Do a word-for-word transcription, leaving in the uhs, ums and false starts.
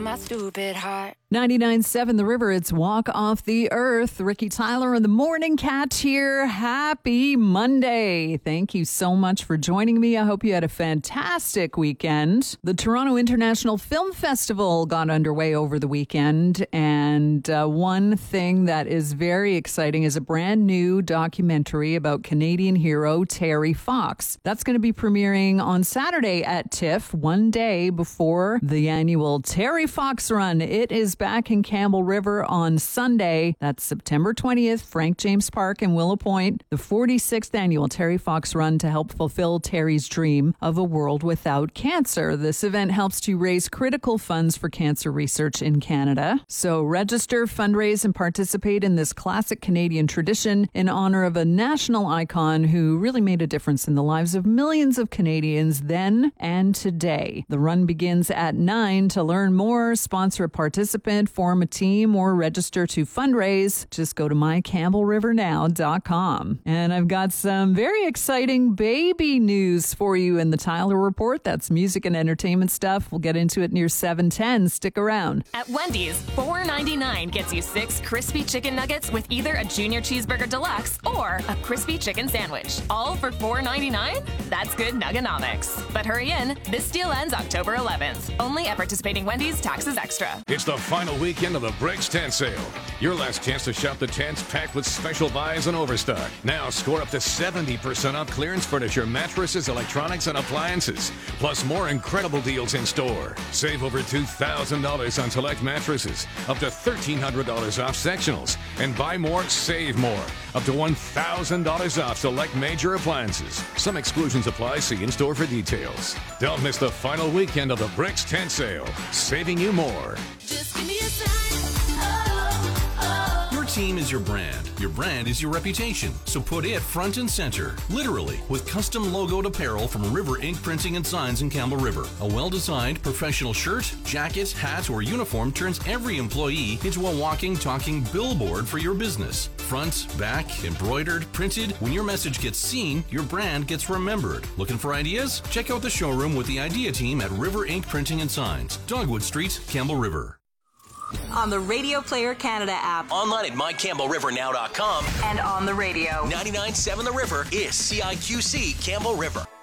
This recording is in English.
my stupid heart. ninety-nine point seven The River, it's Walk Off the Earth. Ricky Tyler and the Morning Cat here. Happy Monday. Thank you so much for joining me. I hope you had a fantastic weekend. The Toronto International Film Festival got underway over the weekend, and uh, one thing that is very exciting is a brand new documentary about Canadian hero Terry Fox. That's going to be premiering on Saturday at TIFF, one day before the annual Terry Fox Run. It is back in Campbell River on Sunday. That's September twentieth, Frank James Park in Willow Point. The forty-sixth annual Terry Fox Run to help fulfill Terry's dream of a world without cancer. This event helps to raise critical funds for cancer research in Canada. So register, fundraise, and participate in this classic Canadian tradition in honor of a national icon who really made a difference in the lives of millions of Canadians then and today. The run begins at nine. To learn more, sponsor a participant, form a team, or register to fundraise, just go to my campbell river now dot com. And I've got some very exciting baby news for you in the Tyler Report. That's music and entertainment stuff. We'll get into it near seven ten. Stick around. At Wendy's, four ninety-nine gets you six crispy chicken nuggets with either a junior cheeseburger deluxe or a crispy chicken sandwich. All for four ninety-nine? That's good nuggonomics. But hurry in. This deal ends October eleventh. Only at participating Wendy's, taxes extra. It's the final weekend of the Bricks Tent Sale. Your last chance to shop the tents packed with special buys and overstock. Now score up to seventy percent off clearance furniture, mattresses, electronics, and appliances. Plus more incredible deals in store. Save over two thousand dollars on select mattresses. Up to thirteen hundred dollars off sectionals. And buy more, save more. Up to one thousand dollars off select major appliances. Some exclusions apply. See in-store for details. Don't miss the final weekend of the Bricks Tent Sale. Saving you more. Just give me a sign. Oh, oh. Your team is your brand. Your brand is your reputation. So put it front and center, literally, with custom logoed apparel from River Ink Printing and Signs in Campbell River. A well-designed professional shirt, jacket, hat, or uniform turns every employee into a walking, talking billboard for your business. Front, back, embroidered, printed. When your message gets seen, your brand gets remembered. Looking for ideas? Check out the showroom with the idea team at River Ink Printing and Signs, Dogwood Street, Campbell River. On the Radio Player Canada app. Online at my campbell river now dot com. And on the radio. ninety-nine point seven The River is C I Q C Campbell River.